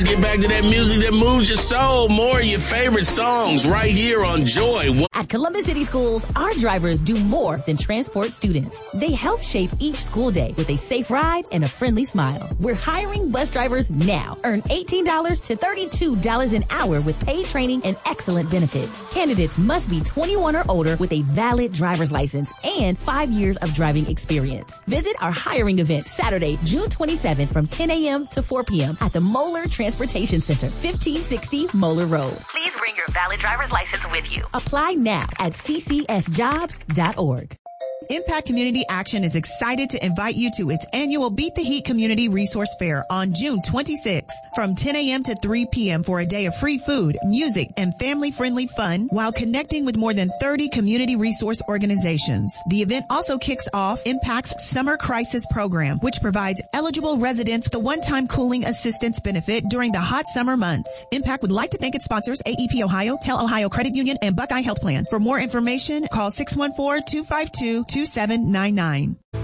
Get back to that music that moves your soul. More of your favorite songs right here on Joy. At Columbus City Schools, our drivers do more than transport students. They help shape each school day with a safe ride and a friendly smile. We're hiring bus drivers now. Earn $18 to $32 an hour with paid training and excellent benefits. Candidates must be 21 or older with a valid driver's license and 5 years of driving experience. Visit our hiring event Saturday, June 27th from 10 a.m. to 4 p.m. at the Moeller Transportation Center, 1560 Moeller Road. Please bring your valid driver's license with you. Apply now at ccsjobs.org. Impact Community Action is excited to invite you to its annual Beat the Heat Community Resource Fair on June 26th from 10 a.m. to 3 p.m. for a day of free food, music, and family-friendly fun while connecting with more than 30 community resource organizations. The event also kicks off Impact's Summer Crisis Program, which provides eligible residents the one-time cooling assistance benefit during the hot summer months. Impact would like to thank its sponsors, AEP Ohio, Tell Ohio Credit Union, and Buckeye Health Plan. For more information, call 614-252-2799.